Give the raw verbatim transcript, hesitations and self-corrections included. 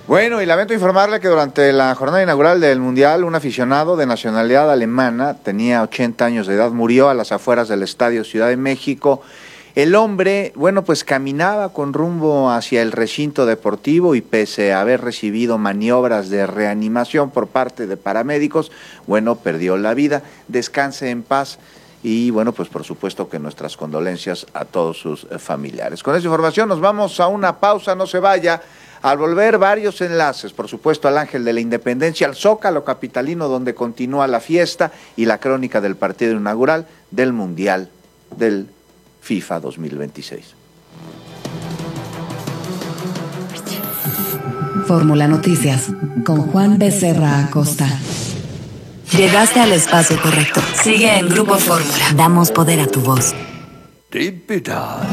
Bueno, y lamento informarle que durante la jornada inaugural del Mundial, un aficionado de nacionalidad alemana, tenía ochenta años de edad, murió a las afueras del Estadio Ciudad de México. El hombre, bueno, pues caminaba con rumbo hacia el recinto deportivo y pese a haber recibido maniobras de reanimación por parte de paramédicos, bueno, perdió la vida. Descanse en paz y, bueno, pues por supuesto que nuestras condolencias a todos sus familiares. Con esa información nos vamos a una pausa, no se vaya. Al volver, varios enlaces, por supuesto, al Ángel de la Independencia, al Zócalo capitalino, donde continúa la fiesta y la crónica del partido inaugural del Mundial del FIFA dos mil veintiséis. Fórmula Noticias, con Juan Becerra Acosta. Llegaste al espacio correcto. Sigue en Grupo Fórmula. Damos poder a tu voz. Típida.